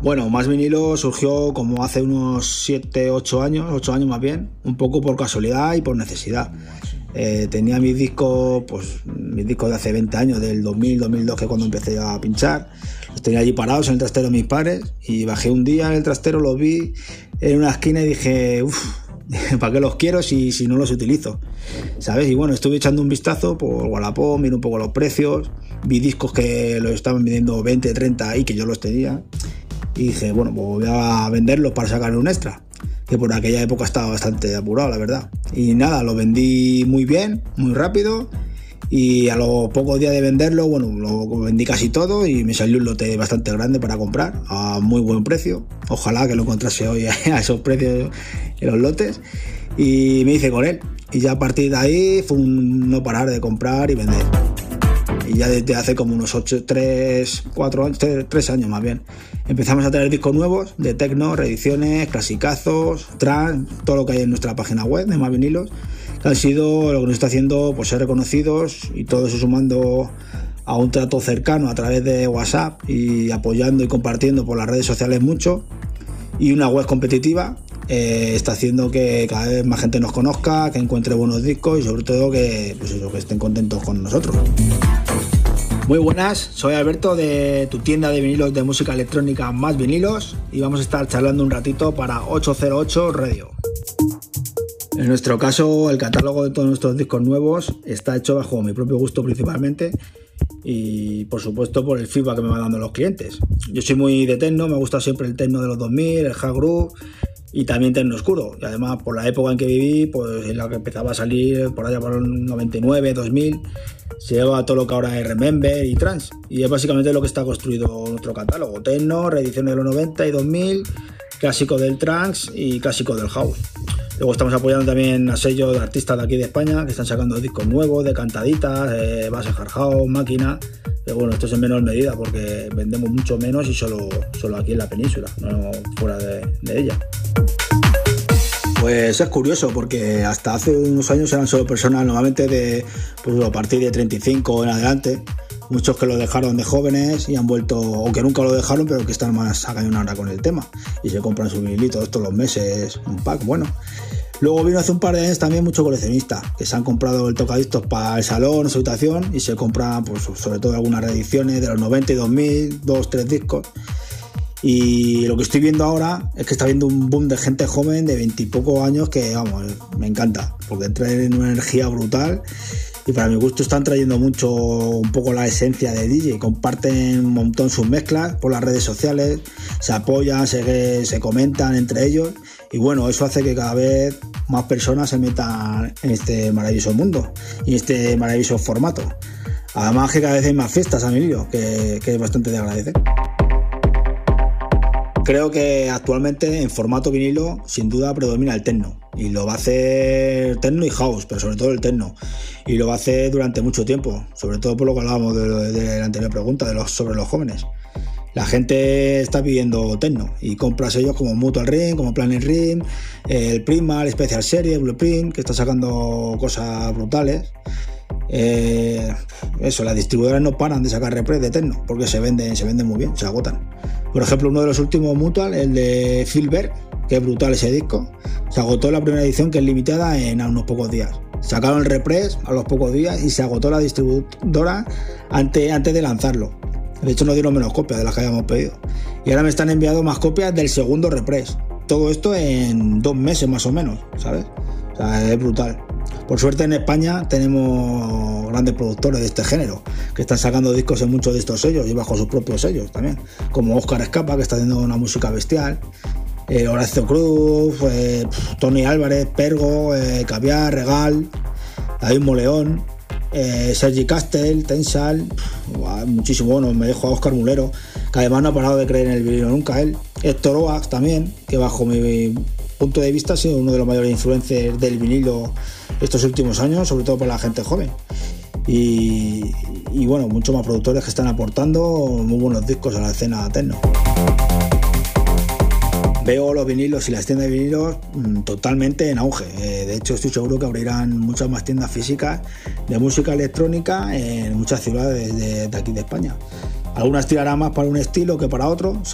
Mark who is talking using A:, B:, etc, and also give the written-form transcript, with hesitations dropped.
A: Bueno, Más Vinilo surgió como hace unos 7, 8 años más bien, un poco por casualidad y por necesidad. Tenía mis discos de hace 20 años, del 2000, 2002, que cuando empecé a pinchar. Los tenía allí parados en el trastero de mis padres y bajé un día en el trastero, los vi en una esquina y dije, ¿para qué los quiero si no los utilizo? ¿Sabes? Y bueno, estuve echando un vistazo por Wallapop, miré un poco los precios, vi discos que los estaban vendiendo 20, 30 y que yo los tenía. Y dije, bueno, pues voy a venderlos para sacar un extra, que por aquella época estaba bastante apurado, la verdad. Y nada, lo vendí muy bien, muy rápido, y a los pocos días de venderlo, bueno, lo vendí casi todo y me salió un lote bastante grande para comprar a muy buen precio. Ojalá que lo encontrase hoy a esos precios en los lotes, y me hice con él. Y ya a partir de ahí fue un no parar de comprar y vender. Y ya desde hace como unos 3 años más bien, empezamos a traer discos nuevos de techno, reediciones, clasicazos, trance, todo lo que hay en nuestra página web de Más Vinilos, que han sido lo que nos está haciendo pues ser reconocidos, y todo eso sumando a un trato cercano a través de WhatsApp y apoyando y compartiendo por las redes sociales mucho, y una web competitiva. Está haciendo que cada vez más gente nos conozca, que encuentre buenos discos y sobre todo que estén contentos con nosotros. Muy buenas, soy Alberto de tu tienda de vinilos de música electrónica Más Vinilos, y vamos a estar charlando un ratito para 808 Radio. En nuestro caso, el catálogo de todos nuestros discos nuevos está hecho bajo mi propio gusto principalmente, y por supuesto por el feedback que me van dando los clientes. Yo soy muy de techno, me gusta siempre el techno de los 2000, el hard groove y también techno oscuro, y además por la época en que viví, pues en la que empezaba a salir por allá por el 99, 2000, se lleva todo lo que ahora es Remember y Trance, y es básicamente lo que está construido nuestro catálogo: techno, reediciones de los 90 y 2000, clásico del trance y clásico del house. Luego estamos apoyando también a sellos de artistas de aquí de España que están sacando discos nuevos, de cantaditas, base hard house, máquina. Pero bueno, esto es en menor medida porque vendemos mucho menos y solo aquí en la península, no fuera de ella. Pues es curioso porque hasta hace unos años eran solo personas normalmente a partir de 35 en adelante, muchos que lo dejaron de jóvenes y han vuelto, o que nunca lo dejaron pero que están más a cañonara con el tema y se compran su vinilito todos los meses, un pack, bueno. Luego vino hace un par de años también muchos coleccionistas que se han comprado el tocadiscos para el salón, su habitación, y se compran pues, sobre todo algunas reediciones de los 90 y 2000, 2, 3 discos. Y lo que estoy viendo ahora es que está habiendo un boom de gente joven de 20 y pocos años que, vamos, me encanta, porque traen una energía brutal y para mi gusto están trayendo mucho, un poco la esencia de DJ, comparten un montón sus mezclas por las redes sociales, se apoyan, se comentan entre ellos, y bueno, eso hace que cada vez más personas se metan en este maravilloso mundo y este maravilloso formato. Además que cada vez hay más fiestas a mi lío, que es bastante de agradecer. Creo que actualmente en formato vinilo sin duda predomina el techno, y lo va a hacer techno y house, pero sobre todo el techno, y lo va a hacer durante mucho tiempo, sobre todo por lo que hablábamos de la anterior pregunta sobre los jóvenes. La gente está pidiendo techno y compra sellos como Mutual Ring, como Planet Ring, el Primal, Special Series, Blueprint, que está sacando cosas brutales. Las distribuidoras no paran de sacar repres de techno porque se venden muy bien, se agotan. Por ejemplo, uno de los últimos Mutual, el de Philberg, que es brutal ese disco, se agotó la primera edición, que es limitada, en unos pocos días. Sacaron el repres a los pocos días y se agotó la distribuidora antes de lanzarlo. De hecho, nos dieron menos copias de las que habíamos pedido. Y ahora me están enviando más copias del segundo repres. Todo esto en 2 meses más o menos, ¿sabes? O sea, es brutal. Por suerte en España tenemos grandes productores de este género que están sacando discos en muchos de estos sellos y bajo sus propios sellos también, como Óscar Escapa, que está haciendo una música bestial, Horacio Cruz, Tony Álvarez, Pergo, Caviar, Regal, David Moleón, Sergi Castel, Tensal, muchísimo. Bueno, me dejo a Óscar Mulero, que además no ha parado de creer en el vinilo nunca él. Héctor Oax también, que bajo mi punto de vista ha sido uno de los mayores influencers del vinilo estos últimos años, sobre todo para la gente joven. Y bueno, muchos más productores que están aportando muy buenos discos a la escena techno. Veo los vinilos y las tiendas de vinilos totalmente en auge. De hecho, estoy seguro que abrirán muchas más tiendas físicas de música electrónica en muchas ciudades de aquí de España. Algunas tirarán más para un estilo que para otro,